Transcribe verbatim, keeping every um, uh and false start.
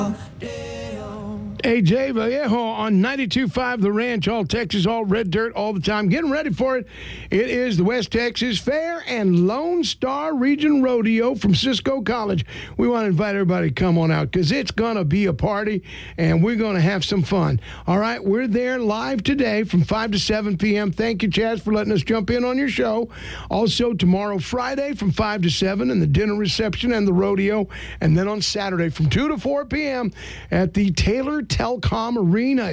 A J Vallejo on ninety-two point five The Ranch, all Texas, all red dirt, all the time. Getting ready for it. It is the West Texas Fair and Lone Star Region Rodeo from Cisco College. We want to invite everybody to come on out because it's going to be a party and we're going to have some fun. All right, we're there live today from five to seven p.m. Thank you, Chaz, for letting us jump in on your show. Also, tomorrow, Friday, from five to seven, and the dinner reception and the rodeo. And then on Saturday from two to four p.m. at the Taylor Telecom Arena.